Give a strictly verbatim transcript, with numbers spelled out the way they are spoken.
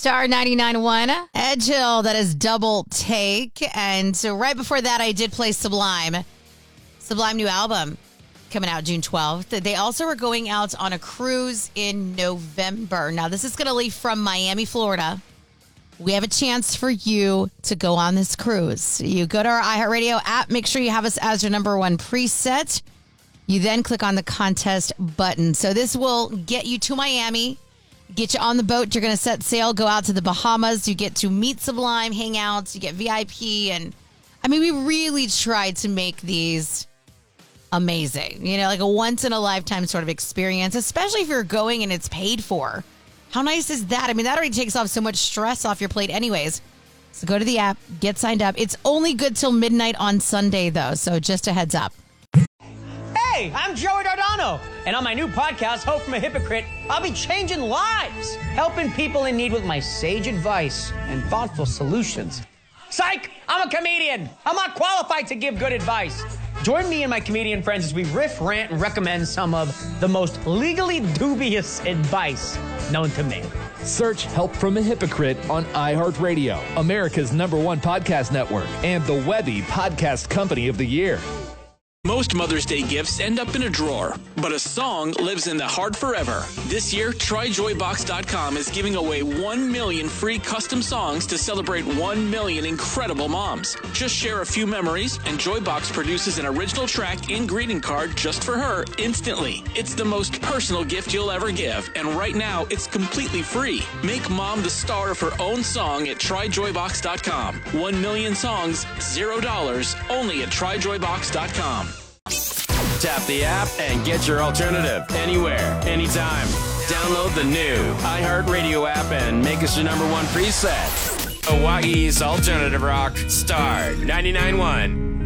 Star ninety-nine point one. Edge Hill, that is Double Take. And so right before that, I did play Sublime. Sublime new album coming out June twelfth. They also are going out on a cruise in November. Now, this is going to leave from Miami, Florida. We have a chance for you to go on this cruise. You go to our iHeartRadio app. Make sure you have us as your number one preset. You then click on the contest button. So this will get you to Miami, get you on the boat. You're going to set sail, go out to the Bahamas. You get to meet Sublime, hang out. You get V I P. And I mean, we really tried to make these amazing. You know, like a once-in-a-lifetime sort of experience, especially if you're going and it's paid for. How nice is that? I mean, that already takes off so much stress off your plate anyways. So go to the app, get signed up. It's only good till midnight on Sunday, though, so just a heads up. Hey, I'm Joey Dardano, and on my new podcast, Hope from a Hypocrite, I'll be changing lives, helping people in need with my sage advice and thoughtful solutions. Psych! I'm a comedian. I'm not qualified to give good advice. Join me and my comedian friends as we riff, rant, and recommend some of the most legally dubious advice known to me. Search Help from a Hypocrite on iHeartRadio, America's number one podcast network, and the Webby Podcast Company of the Year. Most Mother's Day gifts end up in a drawer, but a song lives in the heart forever. This year, Try Joy Box dot com is giving away one million free custom songs to celebrate one million incredible moms. Just share a few memories, and Joybox produces an original track and greeting card just for her instantly. It's the most personal gift you'll ever give, and right now, it's completely free. Make mom the star of her own song at Try Joy Box dot com. One million songs, zero dollars, only at Try Joy Box dot com. Tap the app and get your alternative anywhere, anytime. Download the new iHeartRadio app and make us your number one preset. Hawaii's alternative rock, Star ninety-nine point one.